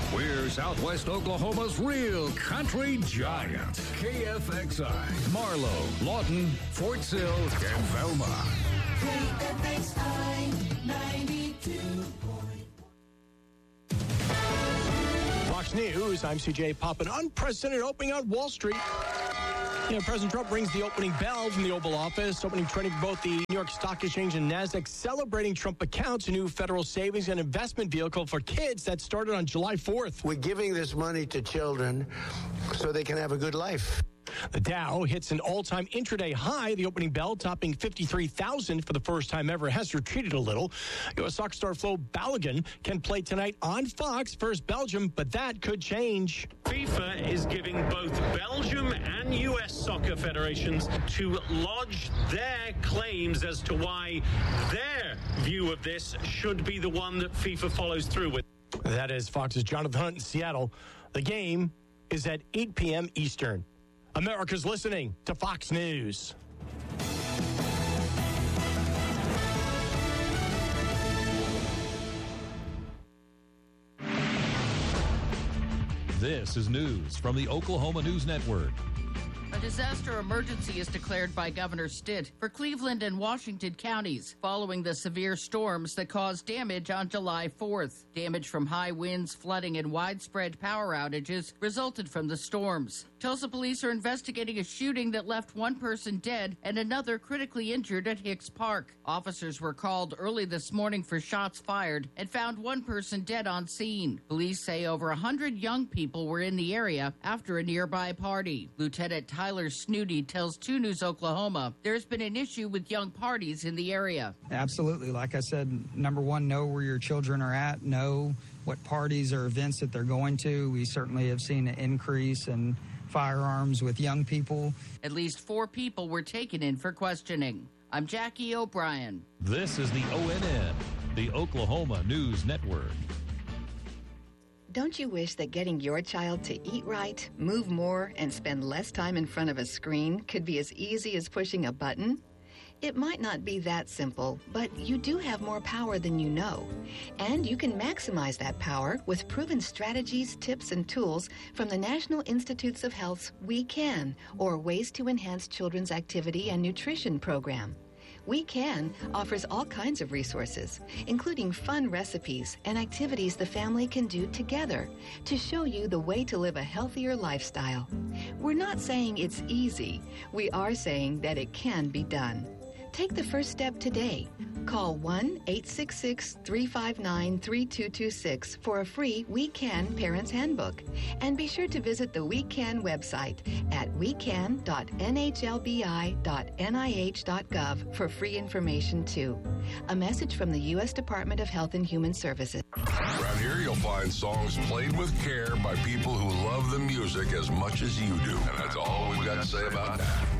We're Southwest Oklahoma's real country giants. KFXI, Marlow, Lawton, Fort Sill, and Velma. KFXI 92. Fox News, I'm CJ Pop. An unprecedented opening on Wall Street. President Trump rings the opening bell from the Oval Office, opening trading for both the New York Stock Exchange and NASDAQ, celebrating Trump Accounts, a new federal savings and investment vehicle for kids that started on July 4th. We're giving this money to children so they can have a good life. The Dow hits an all-time intraday high. The opening bell topping 53,000 for the first time ever has retreated a little. U.S. soccer star Flo Balogun can play tonight on Fox versus Belgium, but that could change. FIFA is giving both Belgium and U.S. soccer federations to lodge their claims as to why their view of this should be the one that FIFA follows through with. That is Fox's Jonathan Hunt in Seattle. The game is at 8 p.m. Eastern. America's listening to Fox News. This is news from the Oklahoma News Network. A disaster emergency is declared by Governor Stitt for Cleveland and Washington counties following the severe storms that caused damage on July 4th. Damage from high winds, flooding, and widespread power outages resulted from the storms. Tulsa police are investigating a shooting that left one person dead and another critically injured at Hicks Park. Officers were called early this morning for shots fired and found one person dead on scene. Police say over 100 young people were in the area after a nearby party. Lieutenant Tyler Snooty tells 2 News Oklahoma there's been an issue with young parties in the area. Absolutely. Like I said, number one, know where your children are at, know what parties or events that they're going to. We certainly have seen an increase in firearms with young people. At least 4 people were taken in for questioning. I'm Jackie O'Brien. This is the ONN, the Oklahoma News Network. Don't you wish that getting your child to eat right, move more, and spend less time in front of a screen could be as easy as pushing a button? It might not be that simple, but you do have more power than you know. And you can maximize that power with proven strategies, tips, and tools from the National Institutes of Health's We Can, or Ways to Enhance Children's Activity and Nutrition program. We Can offers all kinds of resources, including fun recipes and activities the family can do together to show you the way to live a healthier lifestyle. We're not saying it's easy. We are saying that it can be done. Take the first step today. Call 1-866-359-3226 for a free We Can Parents Handbook. And be sure to visit the We Can website at wecan.nhlbi.nih.gov for free information, too. A message from the U.S. Department of Health and Human Services. Around here, you'll find songs played with care by people who love the music as much as you do. And that's all we've got to say about that.